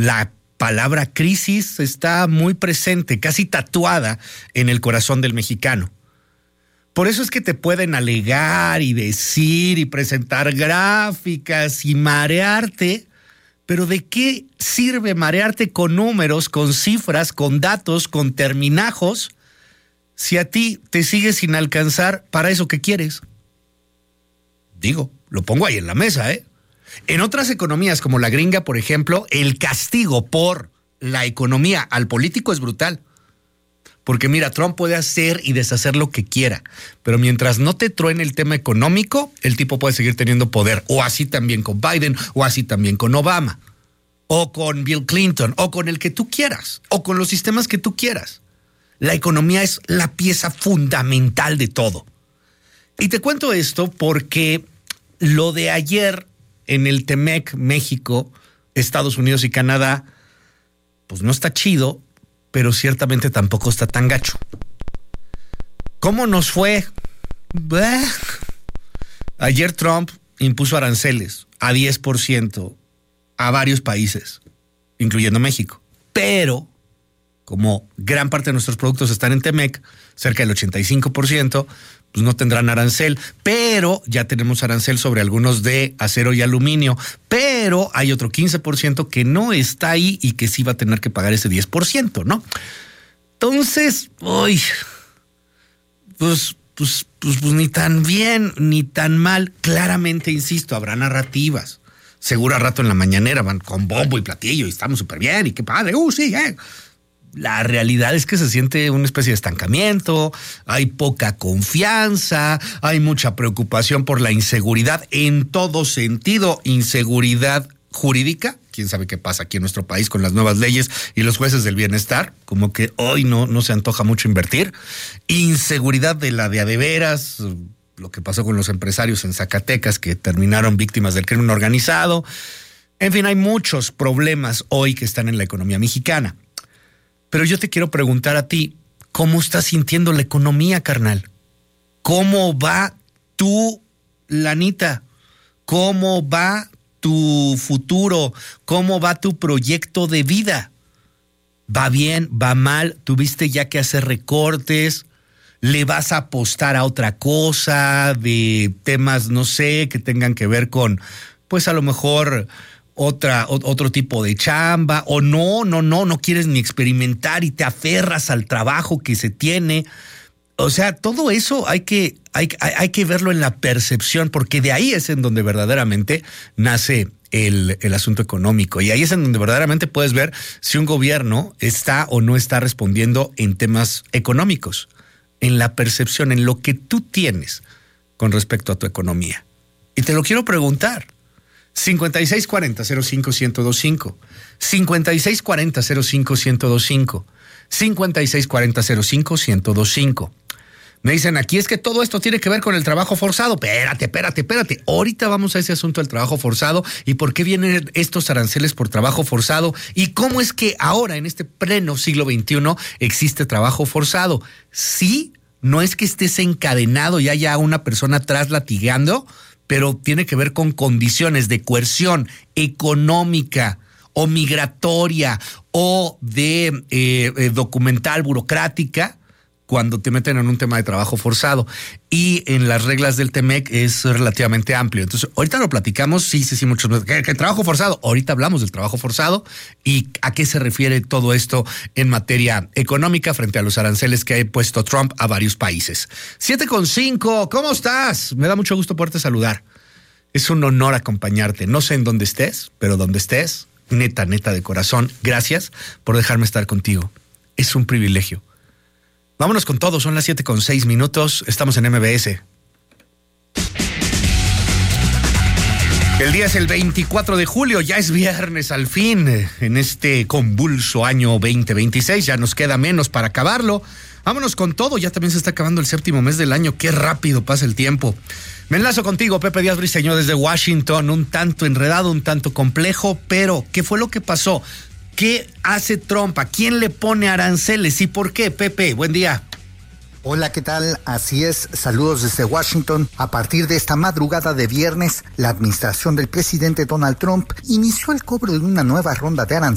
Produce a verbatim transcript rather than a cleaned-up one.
la palabra crisis está muy presente, casi tatuada en el corazón del mexicano. Por eso es que te pueden alegar y decir y presentar gráficas y marearte, pero ¿de qué sirve marearte con números, con cifras, con datos, con terminajos, si a ti te sigue sin alcanzar para eso que quieres? Digo, lo pongo ahí en la mesa, ¿eh? En otras economías como la gringa, por ejemplo, el castigo por la economía al político es brutal. Porque mira, Trump puede hacer y deshacer lo que quiera, pero mientras no te truene el tema económico, el tipo puede seguir teniendo poder. O así también con Biden, o así también con Obama, o con Bill Clinton, o con el que tú quieras, o con los sistemas que tú quieras. La economía es la pieza fundamental de todo. Y te cuento esto porque lo de ayer en el T-M E C, México, Estados Unidos y Canadá, pues no está chido, pero ciertamente tampoco está tan gacho. ¿Cómo nos fue? Bah. Ayer Trump impuso aranceles a diez por ciento a varios países, incluyendo México. Pero, como gran parte de nuestros productos están en T-M E C, cerca del ochenta y cinco por ciento, pues no tendrán arancel, pero ya tenemos arancel sobre algunos de acero y aluminio, pero hay otro quince por ciento que no está ahí y que sí va a tener que pagar ese diez por ciento, ¿no? Entonces, uy, pues, pues, pues, pues ni tan bien ni tan mal. Claramente, insisto, habrá narrativas. Seguro a rato en la mañanera van con bombo y platillo y estamos súper bien y qué padre, uh, sí, eh. La realidad es que se siente una especie de estancamiento, hay poca confianza, hay mucha preocupación por la inseguridad en todo sentido, inseguridad jurídica. Quién sabe qué pasa aquí en nuestro país con las nuevas leyes y los jueces del bienestar, como que hoy no, no se antoja mucho invertir. Inseguridad de la de a de veras, lo que pasó con los empresarios en Zacatecas que terminaron víctimas del crimen organizado. En fin, hay muchos problemas hoy que están en la economía mexicana. Pero yo te quiero preguntar a ti, ¿cómo estás sintiendo la economía, carnal? ¿Cómo va tu lanita? ¿Cómo va tu futuro? ¿Cómo va tu proyecto de vida? ¿Va bien? ¿Va mal? ¿Tuviste ya que hacer recortes? ¿Le vas a apostar a otra cosa de temas, no sé, que tengan que ver con, pues a lo mejor otra, otro tipo de chamba, o no, no, no, no quieres ni experimentar y te aferras al trabajo que se tiene? O sea, todo eso hay que, hay, hay que verlo en la percepción, porque de ahí es en donde verdaderamente nace el, el asunto económico, y ahí es en donde verdaderamente puedes ver si un gobierno está o no está respondiendo en temas económicos, en la percepción, en lo que tú tienes con respecto a tu economía. Y te lo quiero preguntar. cincuenta y seis cuarenta cero cinco ciento veinticinco, cincuenta y seis cuarenta cero cinco ciento veinticinco, cincuenta y seis cuarenta cero cinco ciento veinticinco. Me dicen aquí, es que todo esto tiene que ver con el trabajo forzado. Espérate, espérate, espérate. Ahorita vamos a ese asunto del trabajo forzado y por qué vienen estos aranceles por trabajo forzado y cómo es que ahora en este pleno siglo veintiuno existe trabajo forzado. Sí, no es que estés encadenado y haya una persona atrás latigando, pero tiene que ver con condiciones de coerción económica o migratoria o de eh, eh, documental burocrática cuando te meten en un tema de trabajo forzado. Y en las reglas del T-M E C es relativamente amplio. Entonces, ahorita lo platicamos, sí, sí, sí, muchos. ¿Qué, qué trabajo forzado? Ahorita hablamos del trabajo forzado y a qué se refiere todo esto en materia económica frente a los aranceles que ha puesto Trump a varios países. siete con cinco, ¿cómo estás? Me da mucho gusto poderte saludar. Es un honor acompañarte. No sé en dónde estés, pero donde estés, neta, neta de corazón, gracias por dejarme estar contigo. Es un privilegio. Vámonos con todo, son las siete con seis minutos, estamos en M B S. El día es el veinticuatro de julio, ya es viernes al fin, en este convulso año veinte veintiséis, ya nos queda menos para acabarlo. Vámonos con todo, ya también se está acabando el séptimo mes del año, qué rápido pasa el tiempo. Me enlazo contigo, Pepe Díaz Briceño, desde Washington, un tanto enredado, un tanto complejo, pero ¿qué fue lo que pasó? ¿Qué hace Trump? ¿A quién le pone aranceles? ¿Y por qué, Pepe? Buen día. Hola, ¿qué tal? Así es, saludos desde Washington. A partir de esta madrugada de viernes, la administración del presidente Donald Trump inició el cobro de una nueva ronda de aranceles